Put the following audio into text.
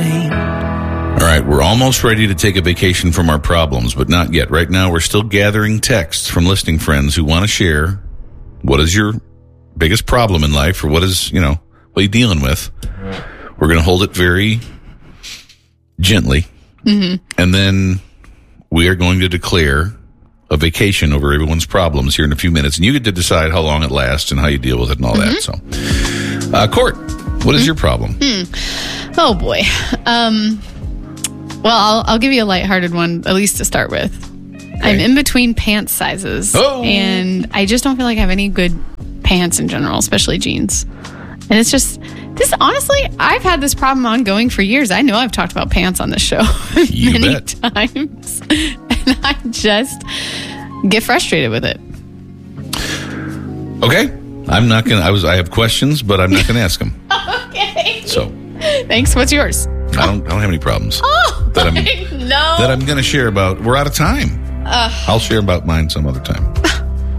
insane. All right, we're almost ready to take a vacation from our problems, but not yet. Right now, we're still gathering texts from listening friends who want to share what is your biggest problem in life, or what is, what are you dealing with? We're going to hold it very gently. Mm-hmm. And then we are going to declare a vacation over everyone's problems here in a few minutes. And you get to decide how long it lasts and how you deal with it and all that. So, Court, what is your problem? Oh, boy. Well, I'll give you a lighthearted one, at least to start with. Okay. I'm in between pants sizes. Oh. And I just don't feel like I have any good pants in general, especially jeans. And it's just, honestly, I've had this problem ongoing for years. I know I've talked about pants on this show many times. And I just get frustrated with it. Okay. I'm not going to, I have questions, but I'm not going to ask them. Okay. So. Thanks. What's yours? I don't have any problems. Oh, that I'm going to share about. We're out of time. I'll share about mine some other time.